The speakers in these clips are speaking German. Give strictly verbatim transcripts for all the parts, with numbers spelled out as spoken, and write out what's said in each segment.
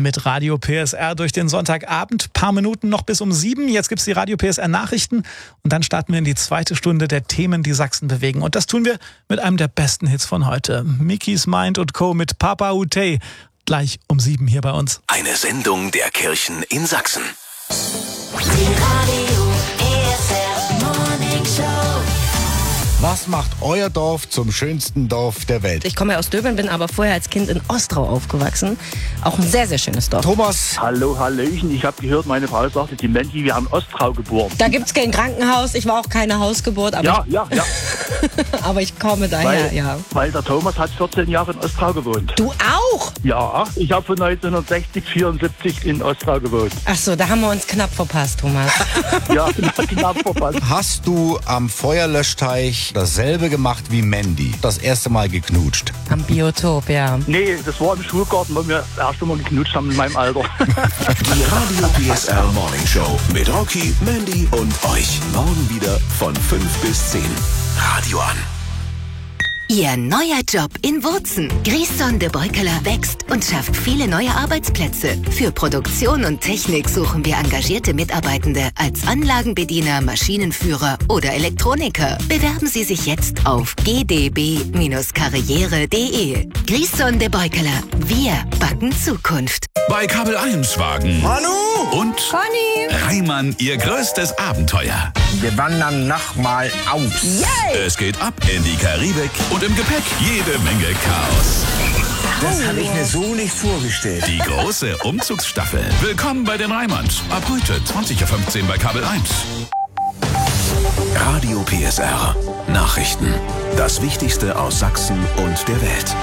mit Radio P S R durch den Sonntagabend. Paar Minuten noch bis um sieben. Jetzt gibt's die Radio P S R Nachrichten und dann starten wir in die zweite Stunde der Themen, die Sachsen bewegen. Und das tun wir mit einem der besten Hits von heute. Mickey's Mind und Co. mit Papa Utey. Gleich um sieben hier bei uns. Eine Sendung der Kirchen in Sachsen. Die Radio P S R Morning Show. Was macht euer Dorf zum schönsten Dorf der Welt? Ich komme ja aus Döbeln, bin aber vorher als Kind in Ostrau aufgewachsen. Auch ein sehr, sehr schönes Dorf. Thomas. Hallo, Hallöchen. Ich habe gehört, meine Frau sagte, die Menti, wir haben Ostrau geboren. Da gibt's kein Krankenhaus. Ich war auch keine Hausgeburt. Aber Ja, ich, ja, ja. aber ich komme daher, Weil, ja. weil der Thomas hat vierzehn Jahre in Ostrau gewohnt. Du auch? Ja, ich habe von neunzehnhundertsechzig, vierundsiebzig in Ostrau gewohnt. Ach so, da haben wir uns knapp verpasst, Thomas. Ja, knapp verpasst. Hast du am Feuerlöschteich dasselbe gemacht wie Mandy? Das erste Mal geknutscht? Am Biotop, ja. Nee, das war im Schulgarten, wo wir das erste Mal geknutscht haben in meinem Alter. Die Radio P S R Morning Show mit Rocky, Mandy und euch. Morgen wieder von fünf bis zehn. Radio an. Ihr neuer Job in Wurzen. Grison de Beukeler wächst und schafft viele neue Arbeitsplätze. Für Produktion und Technik suchen wir engagierte Mitarbeitende als Anlagenbediener, Maschinenführer oder Elektroniker. Bewerben Sie sich jetzt auf g d b karriere punkt d e. Grison de Beukeler. Wir backen Zukunft. Bei Kabel eins Wagen. Manu! Und Conny! Reimann, ihr größtes Abenteuer. Wir wandern nochmal aus. Es geht ab in die Karibik und im Gepäck jede Menge Chaos. Das habe ich mir so nicht vorgestellt. Die große Umzugsstaffel. Willkommen bei den Reimanns. Ab heute zwanzig Uhr fünfzehn bei Kabel eins. Radio P S R. Nachrichten. Das Wichtigste aus Sachsen und der Welt.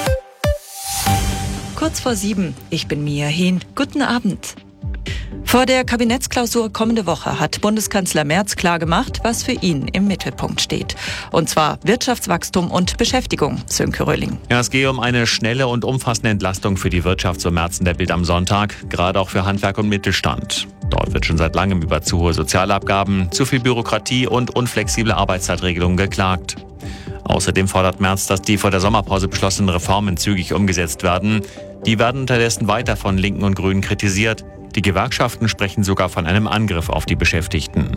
Kurz vor sieben. Ich bin Mia Hehn. Guten Abend. Vor der Kabinettsklausur kommende Woche hat Bundeskanzler Merz klargemacht, was für ihn im Mittelpunkt steht. Und zwar Wirtschaftswachstum und Beschäftigung, Sönke Röhling. Ja, es gehe um eine schnelle und umfassende Entlastung für die Wirtschaft, so Merz in der Bild am Sonntag, gerade auch für Handwerk und Mittelstand. Dort wird schon seit langem über zu hohe Sozialabgaben, zu viel Bürokratie und unflexible Arbeitszeitregelungen geklagt. Außerdem fordert Merz, dass die vor der Sommerpause beschlossenen Reformen zügig umgesetzt werden. Die werden unterdessen weiter von Linken und Grünen kritisiert. Die Gewerkschaften sprechen sogar von einem Angriff auf die Beschäftigten.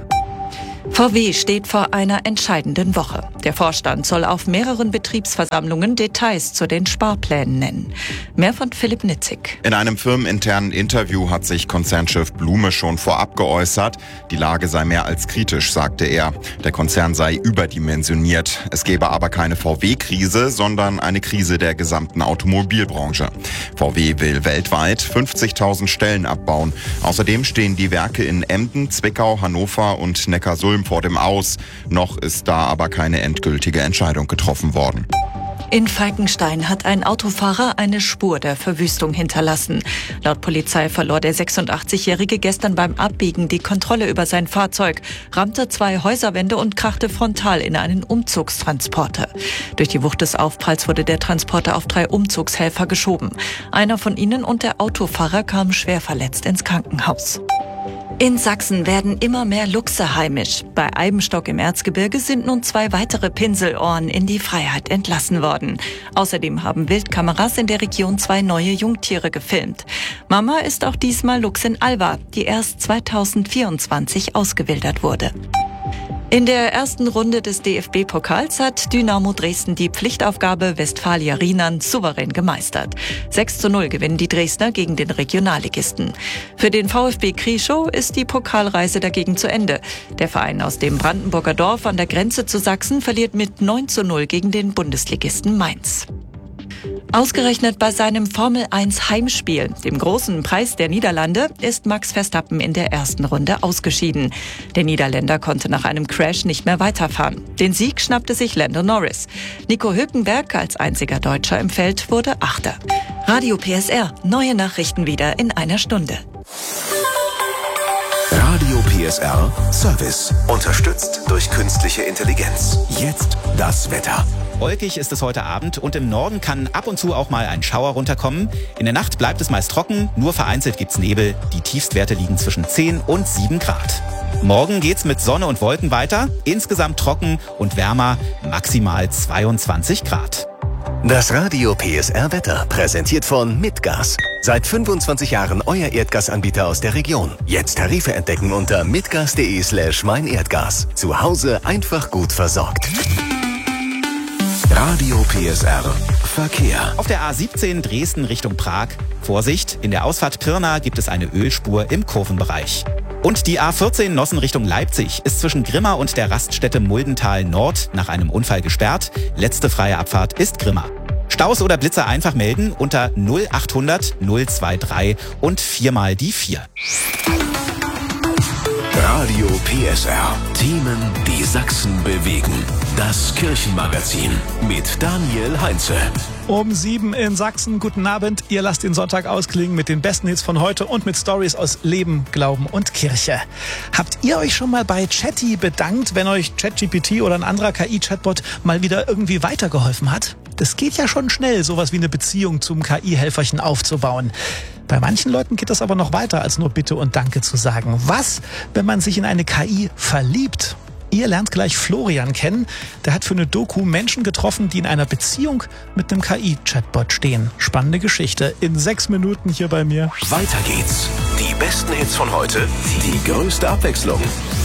V W steht vor einer entscheidenden Woche. Der Vorstand soll auf mehreren Betriebsversammlungen Details zu den Sparplänen nennen. Mehr von Philipp Nitzig. In einem firmeninternen Interview hat sich Konzernchef Blume schon vorab geäußert. Die Lage sei mehr als kritisch, sagte er. Der Konzern sei überdimensioniert. Es gebe aber keine V W-Krise, sondern eine Krise der gesamten Automobilbranche. V W will weltweit fünfzigtausend Stellen abbauen. Außerdem stehen die Werke in Emden, Zwickau, Hannover und Neckarsulm vor dem Aus. Noch ist da aber keine endgültige Entscheidung getroffen worden. In Falkenstein hat ein Autofahrer eine Spur der Verwüstung hinterlassen. Laut Polizei verlor der sechsundachtzigjährige gestern beim Abbiegen die Kontrolle über sein Fahrzeug, rammte zwei Häuserwände und krachte frontal in einen Umzugstransporter. Durch die Wucht des Aufpralls wurde der Transporter auf drei Umzugshelfer geschoben. Einer von ihnen und der Autofahrer kamen schwer verletzt ins Krankenhaus. In Sachsen werden immer mehr Luchse heimisch. Bei Eibenstock im Erzgebirge sind nun zwei weitere Pinselohren in die Freiheit entlassen worden. Außerdem haben Wildkameras in der Region zwei neue Jungtiere gefilmt. Mama ist auch diesmal Luchsin Alba, die erst zweitausendvierundzwanzig ausgewildert wurde. In der ersten Runde des D F B-Pokals hat Dynamo Dresden die Pflichtaufgabe Westfalia Rienan souverän gemeistert. sechs zu null gewinnen die Dresdner gegen den Regionalligisten. Für den VfB Krieschow ist die Pokalreise dagegen zu Ende. Der Verein aus dem Brandenburger Dorf an der Grenze zu Sachsen verliert mit neun zu null gegen den Bundesligisten Mainz. Ausgerechnet bei seinem Formel eins Heimspiel, dem großen Preis der Niederlande, ist Max Verstappen in der ersten Runde ausgeschieden. Der Niederländer konnte nach einem Crash nicht mehr weiterfahren. Den Sieg schnappte sich Lando Norris. Nico Hülkenberg als einziger Deutscher im Feld wurde Achter. Radio P S R, neue Nachrichten wieder in einer Stunde. Radio P S R Service. Unterstützt durch künstliche Intelligenz. Jetzt das Wetter. Wolkig ist es heute Abend und im Norden kann ab und zu auch mal ein Schauer runterkommen. In der Nacht bleibt es meist trocken, nur vereinzelt gibt's Nebel. Die Tiefstwerte liegen zwischen zehn und sieben Grad. Morgen geht's mit Sonne und Wolken weiter, insgesamt trocken und wärmer, maximal zweiundzwanzig Grad. Das Radio P S R Wetter, präsentiert von Mitgas. Seit fünfundzwanzig Jahren euer Erdgasanbieter aus der Region. Jetzt Tarife entdecken unter mitgas.de slash meinerdgas. Zu Hause einfach gut versorgt. Radio P S R Verkehr. Auf der A siebzehn Dresden Richtung Prag. Vorsicht, in der Ausfahrt Pirna gibt es eine Ölspur im Kurvenbereich. Und die A vierzehn Nossen Richtung Leipzig ist zwischen Grimma und der Raststätte Muldental Nord nach einem Unfall gesperrt. Letzte freie Abfahrt ist Grimma. Staus oder Blitzer einfach melden unter null achthundert null drei drei und viermal die vier. Radio P S R. Themen, die Sachsen bewegen. Das Kirchenmagazin mit Daniel Heinze. Um sieben in Sachsen. Guten Abend. Ihr lasst den Sonntag ausklingen mit den besten Hits von heute und mit Stories aus Leben, Glauben und Kirche. Habt ihr euch schon mal bei Chatty bedankt, wenn euch ChatGPT oder ein anderer K I-Chatbot mal wieder irgendwie weitergeholfen hat? Das geht ja schon schnell, sowas wie eine Beziehung zum K I-Helferchen aufzubauen. Bei manchen Leuten geht das aber noch weiter, als nur Bitte und Danke zu sagen. Was, wenn man sich in eine K I verliebt? Ihr lernt gleich Florian kennen. Der hat für eine Doku Menschen getroffen, die in einer Beziehung mit einem K I-Chatbot stehen. Spannende Geschichte. In sechs Minuten hier bei mir. Weiter geht's. Die besten Hits von heute. Die größte Abwechslung.